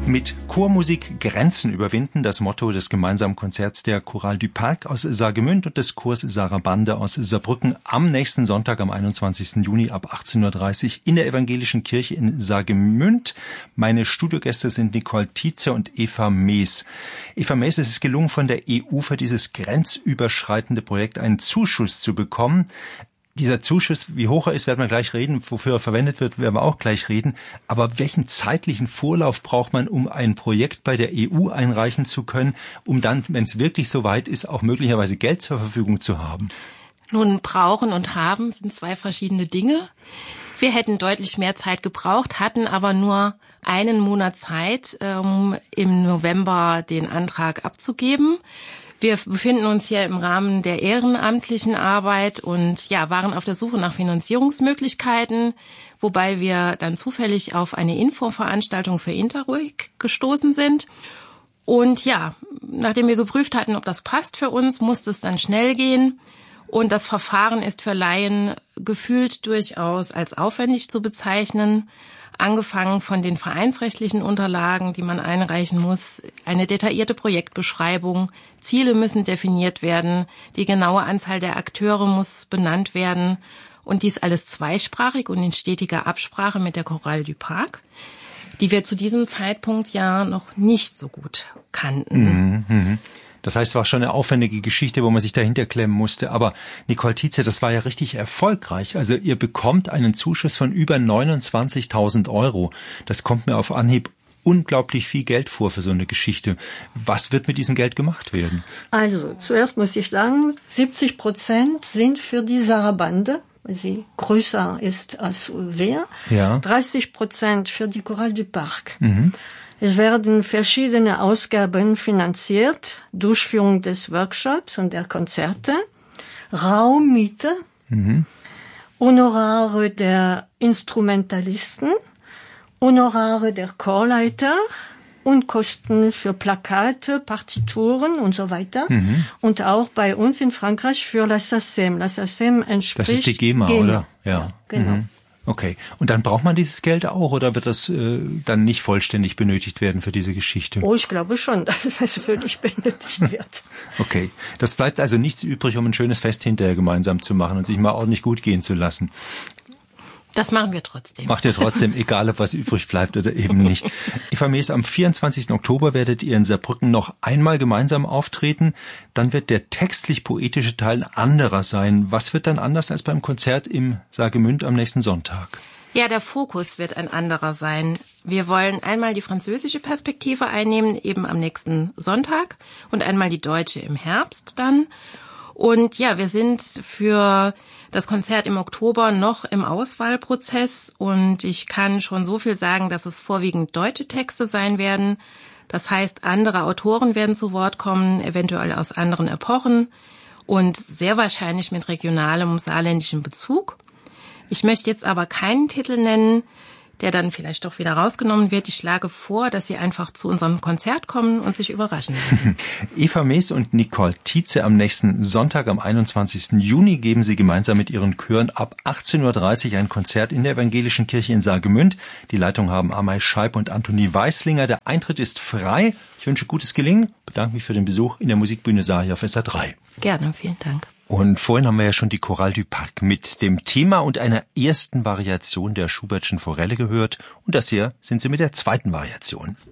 Mit Chormusik Grenzen überwinden, das Motto des gemeinsamen Konzerts der Chorale du Parc aus Saargemünd und des Chors Sarabande aus Saarbrücken am nächsten Sonntag, am 21. Juni ab 18.30 Uhr in der Evangelischen Kirche in Saargemünd. Meine Studiogäste sind Nicole Tietze und Eva Mees. Eva Mees, es ist gelungen, von der EU für dieses grenzüberschreitende Projekt einen Zuschuss zu bekommen. Dieser Zuschuss, wie hoch er ist, werden wir gleich reden. Wofür er verwendet wird, werden wir auch gleich reden. Aber welchen zeitlichen Vorlauf braucht man, um ein Projekt bei der EU einreichen zu können, um dann, wenn es wirklich soweit ist, auch möglicherweise Geld zur Verfügung zu haben? Nun, brauchen und haben sind zwei verschiedene Dinge. Wir hätten deutlich mehr Zeit gebraucht, hatten aber nur einen Monat Zeit, um im November den Antrag abzugeben. Wir befinden uns hier im Rahmen der ehrenamtlichen Arbeit und waren auf der Suche nach Finanzierungsmöglichkeiten, wobei wir dann zufällig auf eine Infoveranstaltung für Interreg gestoßen sind. Und nachdem wir geprüft hatten, ob das passt für uns, musste es dann schnell gehen. Und das Verfahren ist für Laien gefühlt durchaus als aufwendig zu bezeichnen. Angefangen von den vereinsrechtlichen Unterlagen, die man einreichen muss, eine detaillierte Projektbeschreibung, Ziele müssen definiert werden, die genaue Anzahl der Akteure muss benannt werden und dies alles zweisprachig und in stetiger Absprache mit der Chorale du Parc, die wir zu diesem Zeitpunkt ja noch nicht so gut kannten. Das heißt, es war schon eine aufwendige Geschichte, wo man sich dahinter klemmen musste. Aber Nicole Tietze, das war ja richtig erfolgreich. Also ihr bekommt einen Zuschuss von über 29.000 Euro. Das kommt mir auf Anhieb unglaublich viel Geld vor für so eine Geschichte. Was wird mit diesem Geld gemacht werden? Also, zuerst muss ich sagen, 70% sind für die Sarabande, weil sie größer ist als wir. Ja. 30% für die Chorale du Parc. Es werden verschiedene Ausgaben finanziert, Durchführung des Workshops und der Konzerte, Raummiete, Honorare der Instrumentalisten, Honorare der Chorleiter und Kosten für Plakate, Partituren und so weiter. Und auch bei uns in Frankreich für la SACEM. La SACEM entspricht... Das ist die GEMA, oder? Ja, genau. Okay. Und dann braucht man dieses Geld auch, oder wird das dann nicht vollständig benötigt werden für diese Geschichte? Oh, ich glaube schon, dass es völlig benötigt wird. Okay. Das bleibt also nichts übrig, um ein schönes Fest hinterher gemeinsam zu machen und sich mal ordentlich gut gehen zu lassen. Das machen wir trotzdem. Macht ihr trotzdem, egal ob was übrig bleibt oder eben nicht. Eva Mees, am 24. Oktober werdet ihr in Saarbrücken noch einmal gemeinsam auftreten. Dann wird der textlich-poetische Teil anderer sein. Was wird dann anders als beim Konzert im Saargemünd am nächsten Sonntag? Ja, der Fokus wird ein anderer sein. Wir wollen einmal die französische Perspektive einnehmen, eben am nächsten Sonntag, und einmal die deutsche im Herbst dann. Und wir sind für das Konzert im Oktober noch im Auswahlprozess und ich kann schon so viel sagen, dass es vorwiegend deutsche Texte sein werden. Das heißt, andere Autoren werden zu Wort kommen, eventuell aus anderen Epochen und sehr wahrscheinlich mit regionalem saarländischem Bezug. Ich möchte jetzt aber keinen Titel nennen, der dann vielleicht doch wieder rausgenommen wird. Ich schlage vor, dass Sie einfach zu unserem Konzert kommen und sich überraschen lassen. Eva Mees und Nicole Tietze am nächsten Sonntag, am 21. Juni, geben Sie gemeinsam mit Ihren Chören ab 18.30 Uhr ein Konzert in der Evangelischen Kirche in Saargemünd. Die Leitung haben Amay Scheib und Antonie Weißlinger. Der Eintritt ist frei. Ich wünsche gutes Gelingen. Bedanke mich für den Besuch in der Musikbühne Saar hier auf SA3. Gerne, vielen Dank. Und vorhin haben wir ja schon die Chorale du Parc mit dem Thema und einer ersten Variation der Schubertschen Forelle gehört. Und das hier sind sie mit der zweiten Variation.